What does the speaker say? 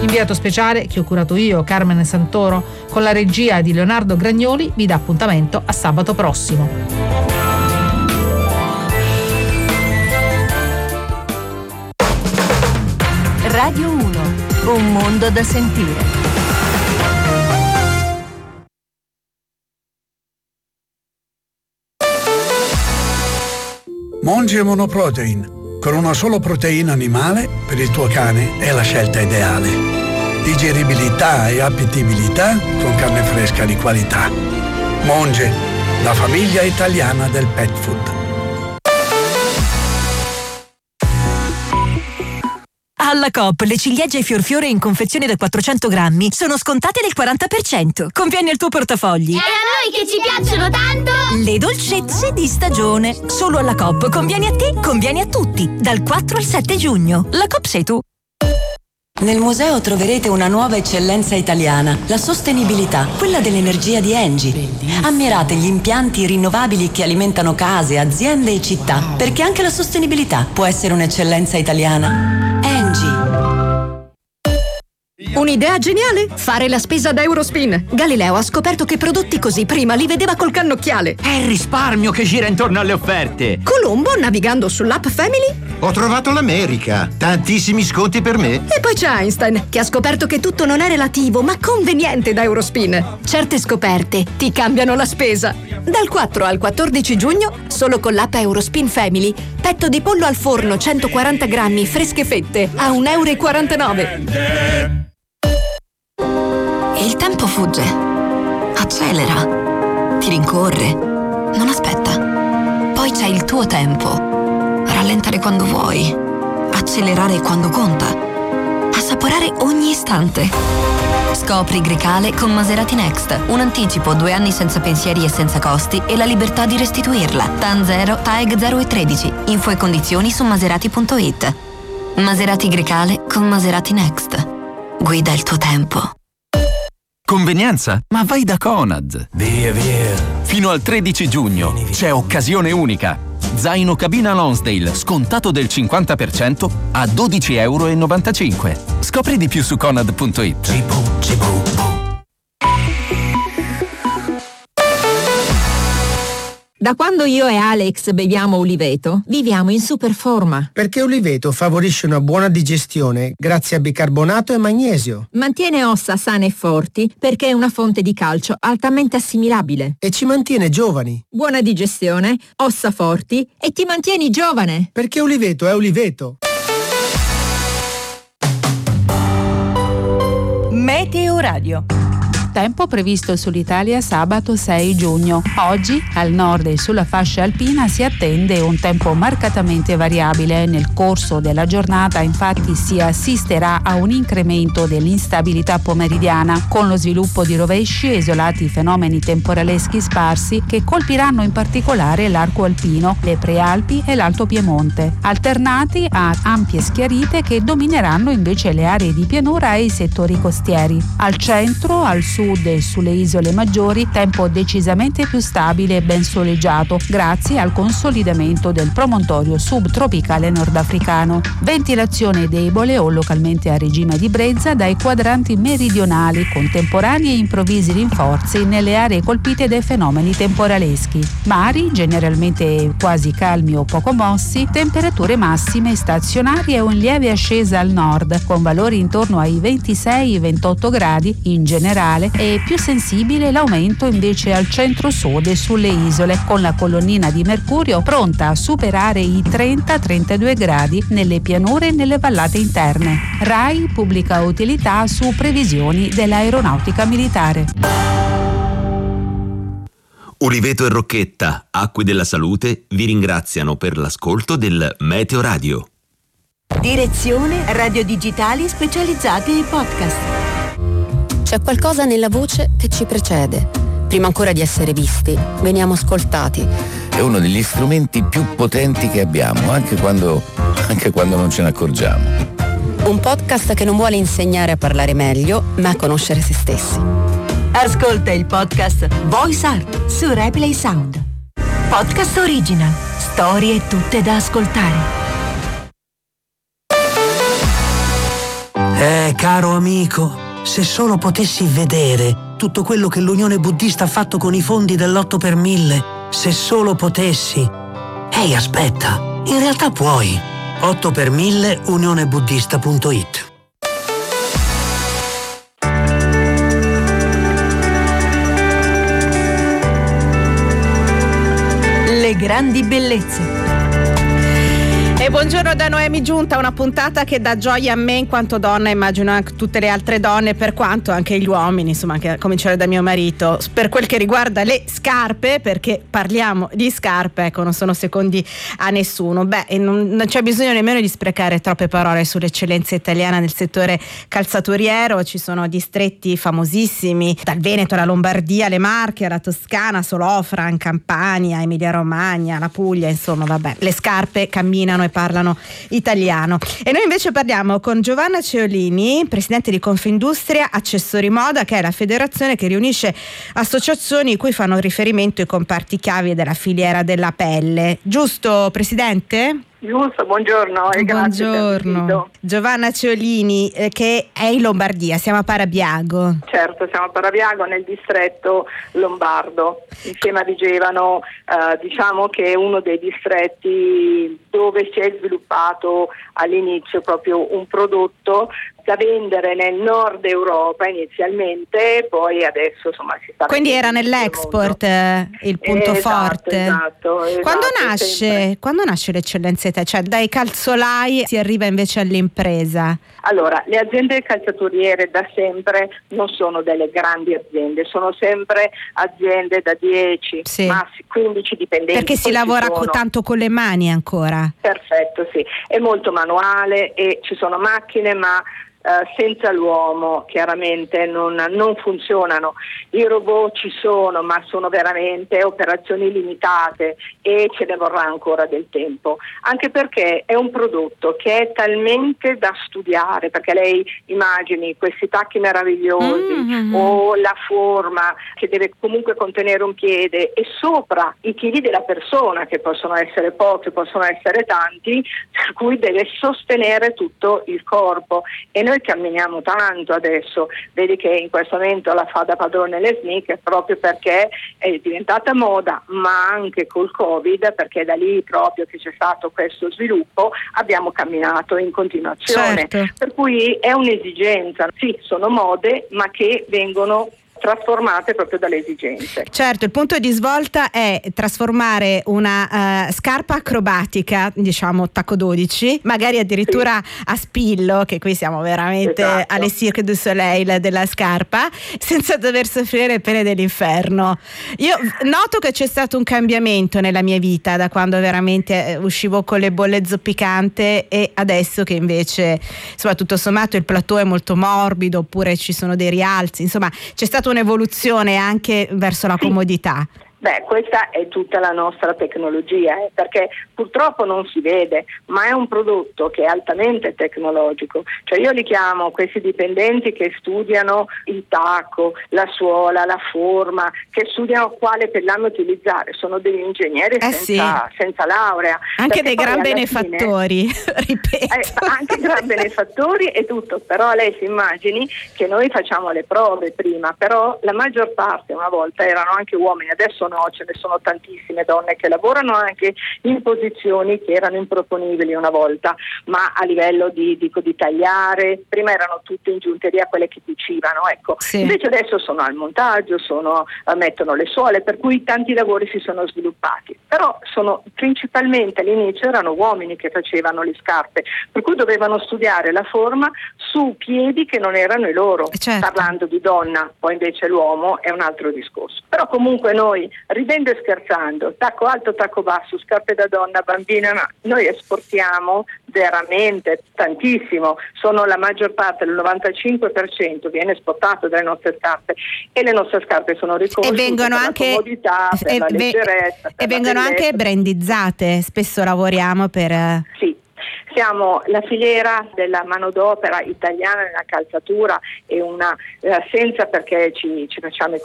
Inviato speciale che ho curato io, Carmen Santoro, con la regia di Leonardo Gragnoli, vi dà appuntamento a sabato prossimo. Radio 1, un mondo da sentire. Monge Monoprotein. Con una sola proteina animale, per il tuo cane è la scelta ideale. Digeribilità e appetibilità con carne fresca di qualità. Monge, la famiglia italiana del pet food. Alla Coop le ciliegie Fiorfiore in confezione da 400 grammi sono scontate del 40%. Conviene al tuo portafogli. E a noi che ci piacciono tanto! Le dolcezze di stagione. Solo alla Coop. Conviene a te, conviene a tutti. Dal 4 al 7 giugno. La Coop sei tu. Nel museo troverete una nuova eccellenza italiana, la sostenibilità, quella dell'energia di Engie. Ammirate gli impianti rinnovabili che alimentano case, aziende e città, perché anche la sostenibilità può essere un'eccellenza italiana. Engie. Un'idea geniale? Fare la spesa da Eurospin. Galileo ha scoperto che prodotti così prima li vedeva col cannocchiale. È il risparmio che gira intorno alle offerte. Colombo, navigando sull'app Family, ho trovato l'America. Tantissimi sconti per me. e poi c'è Einstein, che ha scoperto che tutto non è relativo, ma conveniente da Eurospin. Certe scoperte ti cambiano la spesa. Dal 4 al 14 giugno, solo con l'app Eurospin Family, petto di pollo al forno 140 grammi fresche fette a €1,49. Il tempo fugge, accelera, ti rincorre, non aspetta. Poi c'è il tuo tempo. Rallentare quando vuoi, accelerare quando conta, assaporare ogni istante. Scopri Grecale con Maserati Next. Un anticipo, 2 anni senza pensieri e senza costi e la libertà di restituirla. TAN 0, TAEG 0 e 13. Info e condizioni su maserati.it. Maserati Grecale con Maserati Next. Guida il tuo tempo. Convenienza? Ma vai da Conad. Via. Fino al 13 giugno c'è occasione unica. Zaino cabina Lonsdale scontato del 50% a €12,95. Scopri di più su conad.it. Da quando io e Alex beviamo Uliveto, viviamo in super forma. Perché Uliveto favorisce una buona digestione grazie a bicarbonato e magnesio. Mantiene ossa sane e forti perché è una fonte di calcio altamente assimilabile. E ci mantiene giovani. Buona digestione, ossa forti e ti mantieni giovane. Perché Uliveto è Uliveto. Meteo Radio. Tempo previsto sull'Italia sabato 6 giugno. Oggi al nord e sulla fascia alpina si attende un tempo marcatamente variabile. Nel corso della giornata infatti si assisterà a un incremento dell'instabilità pomeridiana con lo sviluppo di rovesci e isolati fenomeni temporaleschi sparsi che colpiranno in particolare l'arco alpino, le prealpi e l'Alto Piemonte, alternati a ampie schiarite che domineranno invece le aree di pianura e i settori costieri. Al centro, al sud e sulle isole maggiori tempo decisamente più stabile e ben soleggiato grazie al consolidamento del promontorio subtropicale nordafricano. Ventilazione debole o localmente a regime di brezza dai quadranti meridionali con temporanei e improvvisi rinforzi nelle aree colpite dai fenomeni temporaleschi. Mari generalmente quasi calmi o poco mossi, temperature massime stazionarie o in lieve ascesa al nord con valori intorno ai 26-28 gradi in generale e più sensibile l'aumento invece al centro-sud e sulle isole, con la colonnina di mercurio pronta a superare i 30-32 gradi nelle pianure e nelle vallate interne. RAI pubblica utilità su previsioni dell'aeronautica militare. Uliveto e Rocchetta, Acque della Salute, vi ringraziano per l'ascolto del Meteo Radio. Direzione Radio Digitali specializzati in podcast. C'è qualcosa nella voce che ci precede. Prima ancora di essere visti, veniamo ascoltati. È uno degli strumenti più potenti che abbiamo, anche quando non ce ne accorgiamo. Un podcast che non vuole insegnare a parlare meglio, ma a conoscere se stessi. Ascolta il podcast Voice Art su Replay Sound. Podcast original. Storie tutte da ascoltare. Caro amico, se solo potessi vedere tutto quello che l'Unione Buddista ha fatto con i fondi dell'8 per 1000, se solo potessi. Ehi, aspetta, in realtà puoi. 8 per 1000 unionebuddista.it. Le grandi bellezze. E buongiorno da Noemi Giunta, una puntata che dà gioia a me in quanto donna, immagino anche tutte le altre donne, per quanto anche gli uomini, insomma, anche a cominciare da mio marito, per quel che riguarda le scarpe, perché parliamo di scarpe, ecco, non sono secondi a nessuno. Non c'è bisogno nemmeno di sprecare troppe parole sull'eccellenza italiana nel settore calzaturiero. Ci sono distretti famosissimi, dal Veneto alla Lombardia, alle Marche, alla Toscana, Solofra, in Campania, Emilia Romagna, la Puglia, insomma, le scarpe camminano e parlano italiano. E noi invece parliamo con Giovanna Ceolini, presidente di Confindustria Accessori Moda, che è la federazione che riunisce associazioni cui fanno riferimento i comparti chiave della filiera della pelle. Giusto, presidente? Giusto, buongiorno e grazie. Buongiorno. Giovanna Ceolini, che è in Lombardia, siamo a Parabiago. Certo, siamo a Parabiago nel distretto lombardo, insieme a Vigevano, diciamo che è uno dei distretti dove si è sviluppato all'inizio proprio un prodotto da vendere nel nord Europa inizialmente, poi adesso insomma si sta. Quindi era nell'export il punto forte. Esatto, Quando nasce l'eccellenza italiana? Cioè dai calzolai si arriva invece all'impresa? Allora, le aziende calzaturiere da sempre non sono delle grandi aziende, sono sempre aziende da 10, massimo 15 dipendenti. Perché si lavora tanto con le mani ancora? Perfetto, sì. È molto manuale e ci sono macchine, ma senza l'uomo chiaramente non funzionano. I robot ci sono, ma sono veramente operazioni limitate e ce ne vorrà ancora del tempo, anche perché è un prodotto che è talmente da studiare, perché lei immagini questi tacchi meravigliosi o la forma che deve comunque contenere un piede e sopra i chili della persona, che possono essere pochi, possono essere tanti, per cui deve sostenere tutto il corpo. E noi camminiamo tanto adesso, vedi che in questo momento la fa da padrone le sneaker proprio perché è diventata moda, ma anche col Covid, perché da lì proprio che c'è stato questo sviluppo abbiamo camminato in continuazione. Certo. Per cui è un'esigenza, sì, sono mode ma che vengono trasformate proprio dalle esigenze. Certo, il punto di svolta è trasformare una scarpa acrobatica, diciamo tacco 12, magari addirittura a spillo, che qui siamo veramente alle Cirque du Soleil della scarpa, senza dover soffrire le pene dell'inferno. Io noto che c'è stato un cambiamento nella mia vita da quando veramente uscivo con le bolle zoppicante e adesso che invece, insomma, tutto sommato il plateau è molto morbido, oppure ci sono dei rialzi, insomma c'è stata un'evoluzione anche verso la comodità. Questa è tutta la nostra tecnologia, perché purtroppo non si vede, ma è un prodotto che è altamente tecnologico. Cioè io li chiamo questi dipendenti che studiano il tacco, la suola, la forma, che studiano quale pellame utilizzare. Sono degli ingegneri senza laurea. Anche dei gran benefattori, ripeto. Anche gran benefattori e tutto, però lei si immagini che noi facciamo le prove prima, però la maggior parte una volta erano anche uomini, adesso no, ce ne sono tantissime donne che lavorano anche in posizioni che erano improponibili una volta, ma a livello di tagliare, prima erano tutte in giunteria quelle che cucivano, ecco. Invece adesso sono al montaggio, mettono le suole, per cui tanti lavori si sono sviluppati, però sono principalmente all'inizio erano uomini che facevano le scarpe, per cui dovevano studiare la forma su piedi che non erano i loro, parlando di donna, poi invece l'uomo è un altro discorso. Però comunque noi, ridendo e scherzando, tacco alto, tacco basso, scarpe da donna, bambina, no, noi esportiamo veramente tantissimo, sono la maggior parte, il 95% viene esportato dalle nostre scarpe e le nostre scarpe sono riconosciute per la comodità, per la leggerezza, e vengono anche brandizzate, spesso lavoriamo per... Sì. Siamo la filiera della manodopera italiana nella calzatura e senza perché ci facciamo